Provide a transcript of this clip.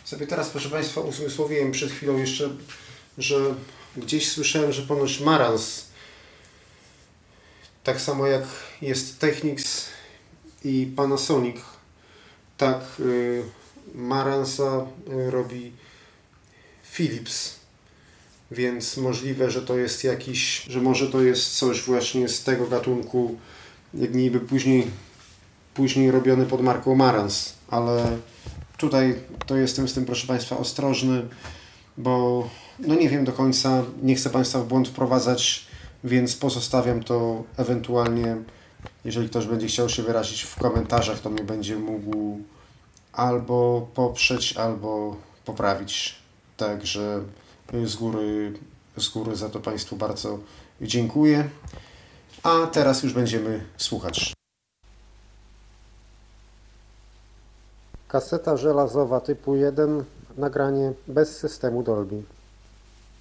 Sobie teraz, proszę Państwa, uzmysłowiłem przed chwilą jeszcze, że gdzieś słyszałem, że ponoć Marantz, tak samo jak jest Technics i Panasonic, tak Marantza robi Philips, więc możliwe, że to jest że może to jest coś właśnie z tego gatunku, jak niby później robiony pod marką Marantz, ale tutaj to jestem z tym, proszę Państwa, ostrożny, bo no nie wiem do końca, nie chcę Państwa w błąd wprowadzać, więc pozostawiam to ewentualnie, jeżeli ktoś będzie chciał się wyrazić w komentarzach, to mnie będzie mógł albo poprzeć, albo poprawić. Także z góry za to Państwu bardzo dziękuję. A teraz już będziemy słuchać. Kaseta żelazowa typu 1, nagranie bez systemu Dolby.